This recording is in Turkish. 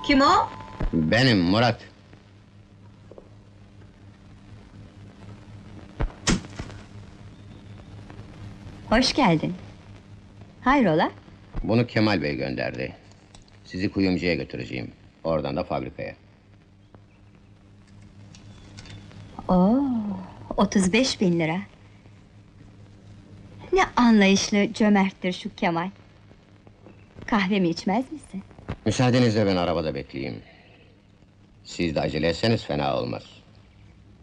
Kim o? Benim Murat. Hoş geldin. Hayrola? Bunu Kemal Bey gönderdi. Sizi kuyumcuya götüreceğim. Oradan da fabrikaya. Oo, 35.000 lira. Ne anlayışlı, cömerttir şu Kemal. Kahvemi içmez misin? Müsaadenizle ben arabada bekleyeyim. Siz de acele etseniz fena olmaz.